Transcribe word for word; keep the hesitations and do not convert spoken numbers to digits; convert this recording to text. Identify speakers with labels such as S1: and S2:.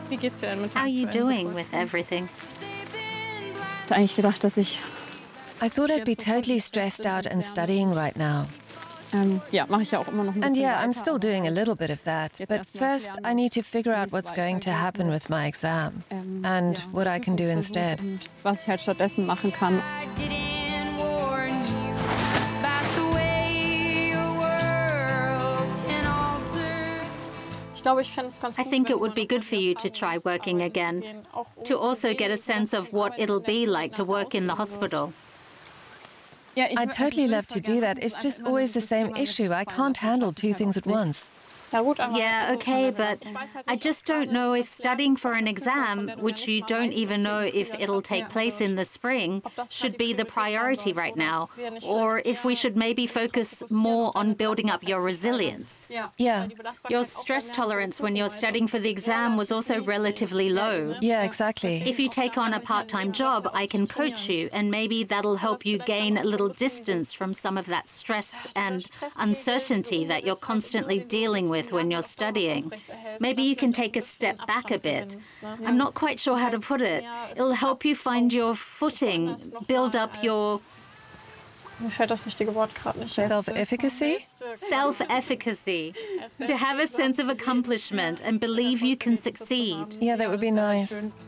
S1: How are you doing with everything?
S2: eigentlich gedacht, dass ich
S3: I thought I'd be totally stressed out and studying right now.
S2: ähm, ja, mache ich ja auch immer noch ein
S3: And
S2: bisschen
S3: yeah, I'm
S2: weiter,
S3: still
S2: aber
S3: doing a
S2: halt,
S3: little bit of that.
S2: Jetzt
S3: But
S2: erst mal
S3: first,
S2: lernen,
S3: I need to figure
S2: wie
S3: out
S2: es
S3: what's going to
S2: weitergeht
S3: happen
S2: mit,
S3: with my exam
S2: ähm,
S3: and
S2: ja,
S3: what I can do
S2: Prüfungsversuch
S3: instead.
S2: und was ich halt stattdessen machen kann.
S1: I think it would be good for you to try working again, to also get a sense of what it'll be like to work in the hospital.
S3: I'd totally love to do that. It's just always the same issue. I can't handle two things at once.
S1: Yeah, okay, but I just don't know if studying for an exam, which you don't even know if it'll take place in the spring, should be the priority right now, or if we should maybe focus more on building up your resilience.
S3: Yeah,
S1: Your stress tolerance when you're studying for the exam was also relatively low.
S3: yeah, exactly.
S1: If you take on a part-time job, I can coach you, and maybe that'll help you gain a little distance from some of that stress and uncertainty that you're constantly dealing with when you're studying. Maybe you can take a step back a bit. I'm not quite sure how to put it. It'll help you find your footing, build up your
S3: Self-efficacy?
S1: self-efficacy, to have a sense of accomplishment and believe you can succeed.
S3: Yeah, that would be nice.